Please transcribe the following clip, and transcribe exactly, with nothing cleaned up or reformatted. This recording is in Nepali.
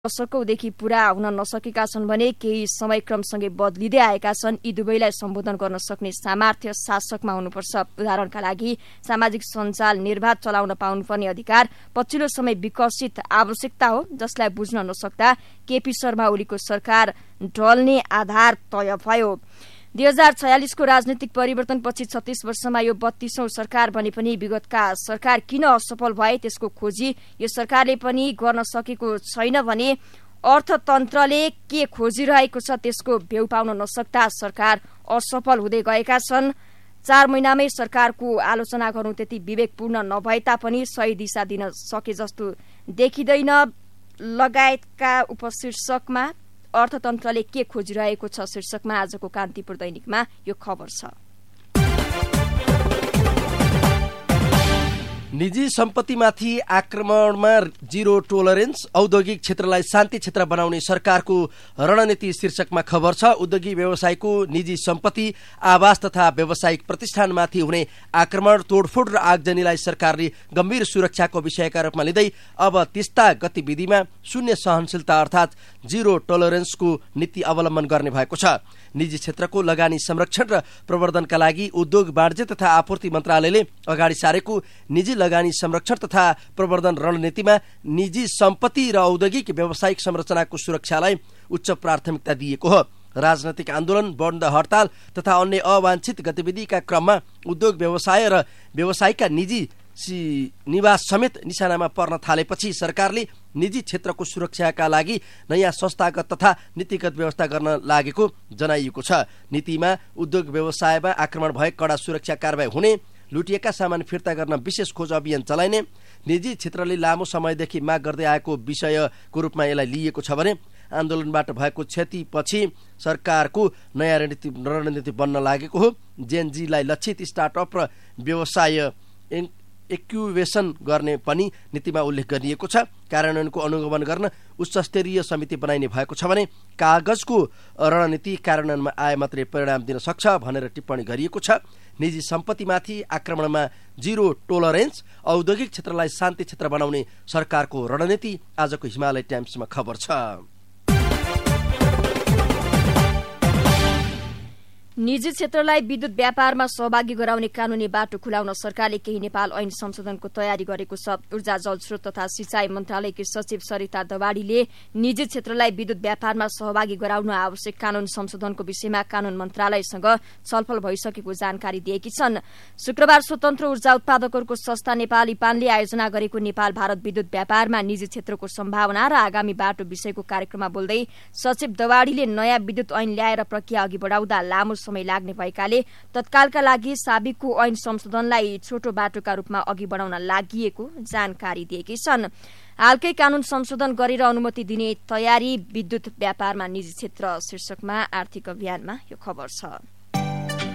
दशकौँदेखि पूरा हुन नसकेका छन् भने केही समय क्रमसँगै बदलिँदै आएका छन्। यी दुवैलाई सम्बोधन गर्न सक्ने सामर्थ्य शासकमा हुनुपर्छ। उदाहरणका लागि सामाजिक सञ्जाल निर्वाध चलाउन पाउनुपर्ने अधिकार पछिल्लो समय विकसित आवश्यकता हो, जसलाई बुझ्न नसक्दा केपी शर्मा ओलीको सरकार ढल्ने आधार तय भयो। दुई हजार छयालिसको राजनीतिक परिवर्तनपछि छत्तीस वर्षमा यो बत्तीसौं सरकार बने पनि विगतका सरकार किन असफल भए त्यसको खोजी यो सरकारले पनि गर्न सकेको छैन भने अर्थतन्त्रले के खोजिरहेको छ त्यसको भ्यू पाउन नसक्दा सरकार असफल हुँदै गएका छन्। चार महिनामै सरकारको आलोचना गर्नु त्यति विवेकपूर्ण नभए तापनि सही दिशा दिन सके जस्तो देखिँदैन। लगायतका उपशीर्षकमा अर्थतन्त्रले के खोजिरहेको छ शीर्षकमा आजको कान्तिपुर दैनिकमा यो खबर छ। निजी सम्पत्तिमाथि आक्रमणमा जिरो टोलरेन्स, औद्योगिक क्षेत्रलाई शान्ति क्षेत्र बनाउने सरकारको रणनीति शीर्षकमा खबर छ। उद्योगिक व्यवसायको निजी सम्पत्ति, आवास तथा व्यावसायिक प्रतिष्ठानमाथि हुने आक्रमण, तोडफोड र आगजनीलाई सरकारले गम्भीर सुरक्षाको विषयका रूपमा लिँदै अब त्यस्ता गतिविधिमा शून्य सहनशीलता अर्थात् जिरो टोलरेन्सको नीति अवलम्बन गर्ने भएको छ। निजी क्षेत्रको लगानी संरक्षण र प्रवर्धनका लागि उद्योग वाणिज्य तथा आपूर्ति मन्त्रालयले अगाडि सारेको निजी लगानी संरक्षण तथा प्रवर्धन रणनीतिमा निजी सम्पत्ति र औद्योगिक व्यावसायिक संरचनाको सुरक्षालाई उच्च प्राथमिकता दिएको हो। राजनैतिक आन्दोलन, बन्द हडताल तथा अन्य अवांछित गतिविधिका क्रममा उद्योग व्यवसाय र व्यवसायिकका निजी निवास समेत निशानामा पर्न थालेपछि सरकारले निजी क्षेत्रको सुरक्षाका लागि नयाँ संस्थागत तथा नीतिगत व्यवस्था गर्न लागेको जनाइएको छ। नीतिमा उद्योग व्यवसायमा आक्रमण भए कडा सुरक्षा कारबाही हुने, लुटिएका सामान फिर्ता गर्न विशेष खोज अभियान चलाइने, निजी क्षेत्रले लामो समयदेखि माग गर्दै आएको विषयको रूपमा यसलाई लिएको छ भने आन्दोलनबाट भएको क्षतिपछि सरकारको नयाँ रणनीति रणनीति बन्न लागेको हो। जेनजीलाई लक्षित स्टार्टअप र व्यवसाय एक्युवेसन गर्ने पनि नीतिमा उल्लेख गरिएको छ। कार्यान्वयनको अनुगमन गर्न उच्च स्तरीय समिति बनाइने भएको छ भने कागजको रणनीति कार्यान्वयनमा आए मात्रै परिणाम दिन सक्छ भनेर टिप्पणी गरिएको छ। निजी सम्पत्तिमाथि आक्रमणमा जिरो टोलरेन्स, औद्योगिक क्षेत्रलाई शान्ति क्षेत्र बनाउने सरकारको रणनीति आजको हिमालय टाइम्समा खबर छ। निजी क्षेत्रलाई विद्युत व्यापारमा सहभागी गराउने कानूनी बाटो खुलाउन सरकारले केही नेपाल ऐन संशोधनको तयारी गरेको छ। ऊर्जा जलस्रोत तथा सिंचाई मन्त्रालयकी सचिव सरिता दवाडीले निजी क्षेत्रलाई विद्युत व्यापारमा सहभागी गराउन आवश्यक कानून संशोधनको विषयमा कानून मन्त्रालयसँग छलफल भइसकेको जानकारी दिएकी छन्। शुक्रबार स्वतन्त्र ऊर्जा उत्पादकहरूको संस्था नेपाल इपानले आयोजना गरेको नेपाल भारत विद्युत व्यापारमा निजी क्षेत्रको सम्भावना र आगामी बाटो विषयको कार्यक्रममा बोल्दै सचिव दवाडीले नयाँ विद्युत ऐन ल्याएर प्रक्रिया अघि बढाउँदा लामो समय लाग्ने भएकाले तत्कालका लागि साबिकको ऐन संशोधनलाई छोटो बाटोका रूपमा अघि बढाउन लागि जानकारी दिएकी छन्। हालकै कानून संशोधन गरेर अनुमति दिने तयारी विद्युत व्यापारमा निजी क्षेत्र शीर्षकमा आर्थिक अभियानमा यो खबर छ।